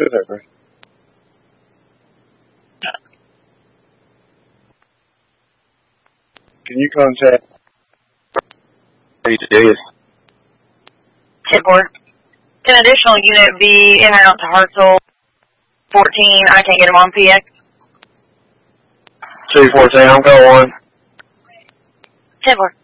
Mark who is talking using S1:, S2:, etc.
S1: whatever. Can you contact me today?
S2: 10-4. Can additional unit be in and out to Hartselle 14? I can't get him on PX.
S1: 214, I'm going.
S2: 10-4.